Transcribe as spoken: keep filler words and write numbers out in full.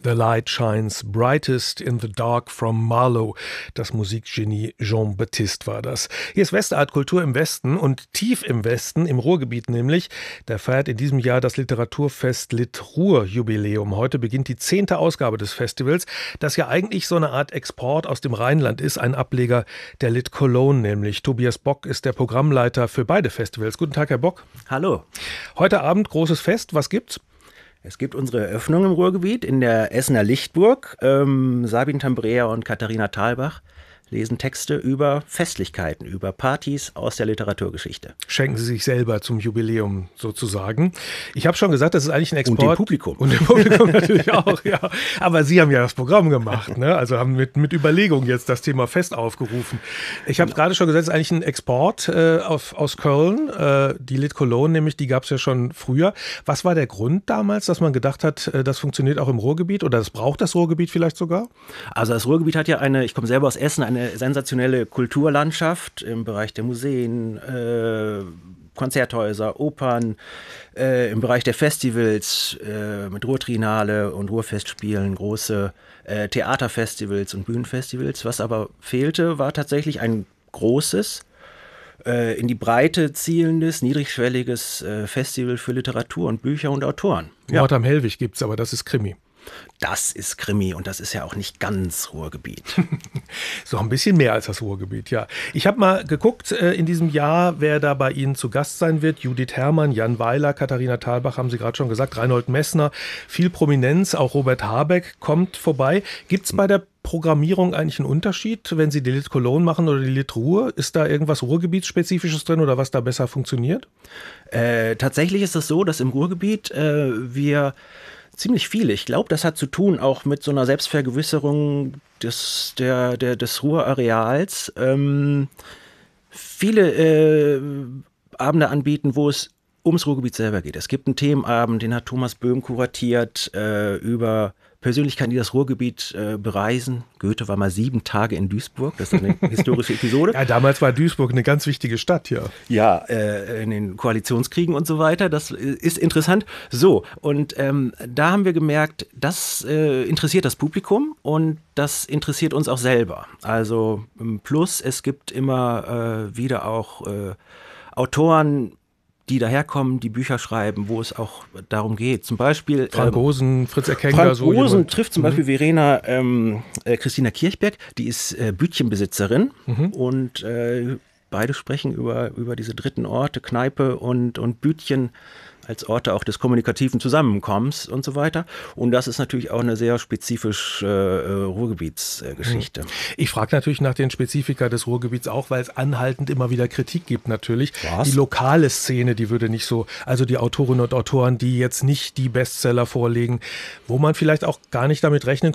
The Light Shines Brightest in the Dark from Marlowe. Das Musikgenie Jean Baptiste war das. Hier ist Westart Kultur im Westen und tief im Westen, im Ruhrgebiet nämlich. Da feiert in diesem Jahr das Literaturfest Lit-Ruhr-Jubiläum. Heute beginnt die zehnte Ausgabe des Festivals, das ja eigentlich so eine Art Export aus dem Rheinland ist, ein Ableger der Lit Cologne nämlich. Tobias Bock ist der Programmleiter für beide Festivals. Guten Tag, Herr Bock. Hallo. Heute Abend großes Fest. Was gibt's? Es gibt unsere Eröffnung im Ruhrgebiet in der Essener Lichtburg. Ähm, Sabine Tambrea und Katharina Thalbach lesen Texte über Festlichkeiten, über Partys aus der Literaturgeschichte. Schenken Sie sich selber zum Jubiläum sozusagen. Ich habe schon gesagt, das ist eigentlich ein Export. Und dem Publikum. Und dem Publikum natürlich auch, ja. Aber Sie haben ja das Programm gemacht, ne? Also haben mit, mit Überlegung jetzt das Thema Fest aufgerufen. Ich habe gerade schon gesagt, es ist eigentlich ein Export äh, auf, aus Köln. Äh, die Lit Cologne nämlich, die gab es ja schon früher. Was war der Grund damals, dass man gedacht hat, äh, das funktioniert auch im Ruhrgebiet oder das braucht das Ruhrgebiet vielleicht sogar? Also das Ruhrgebiet hat ja eine, ich komme selber aus Essen, eine eine sensationelle Kulturlandschaft im Bereich der Museen, äh, Konzerthäuser, Opern, äh, im Bereich der Festivals äh, mit Ruhrtrinale und Ruhrfestspielen, große äh, Theaterfestivals und Bühnenfestivals. Was aber fehlte, war tatsächlich ein großes, äh, in die Breite zielendes, niedrigschwelliges äh, Festival für Literatur und Bücher und Autoren. Mord am Hellwig gibt's, aber das ist Krimi. Das ist Krimi und das ist ja auch nicht ganz Ruhrgebiet. So ein bisschen mehr als das Ruhrgebiet, ja. Ich habe mal geguckt äh, in diesem Jahr, wer da bei Ihnen zu Gast sein wird. Judith Herrmann, Jan Weiler, Katharina Thalbach haben Sie gerade schon gesagt, Reinhold Messner, viel Prominenz, auch Robert Habeck kommt vorbei. Gibt es bei der Programmierung eigentlich einen Unterschied, wenn Sie die Lit Cologne machen oder die Lit Ruhr? Ist da irgendwas Ruhrgebietsspezifisches drin oder was da besser funktioniert? Äh, tatsächlich ist es so, dass im Ruhrgebiet äh, wir ziemlich viele. Ich glaube, das hat zu tun auch mit so einer Selbstvergewisserung des, der, der, des Ruhrareals. Ähm, viele äh, Abende anbieten, wo es ums Ruhrgebiet selber geht. Es gibt einen Themenabend, den hat Thomas Böhm kuratiert, äh, über Persönlichkeiten, die das Ruhrgebiet äh, bereisen. Goethe war mal sieben Tage in Duisburg. Das ist eine historische Episode. Ja, damals war Duisburg eine ganz wichtige Stadt, ja. Ja, äh, in den Koalitionskriegen und so weiter. Das ist interessant. So, und ähm, da haben wir gemerkt, das äh, interessiert das Publikum und das interessiert uns auch selber. Also plus, es gibt immer äh, wieder auch äh, Autoren, die daherkommen, die Bücher schreiben, wo es auch darum geht. Zum Beispiel Frank ähm, Osen, Fritz Erkenga. Frank so Osen jemand. trifft zum Mhm. Beispiel Verena ähm, äh, Christina Kirchberg, die ist äh, Bütchenbesitzerin mhm. und äh, beide sprechen über, über diese dritten Orte, Kneipe und, und Bütchen als Orte auch des kommunikativen Zusammenkommens und so weiter. Und das ist natürlich auch eine sehr spezifisch äh, Ruhrgebietsgeschichte. Äh, ich frage natürlich nach den Spezifika des Ruhrgebiets auch, weil es anhaltend immer wieder Kritik gibt natürlich. Was? Die lokale Szene, die würde nicht so, also die Autorinnen und Autoren, die jetzt nicht die Bestseller vorlegen, wo man vielleicht auch gar nicht damit rechnen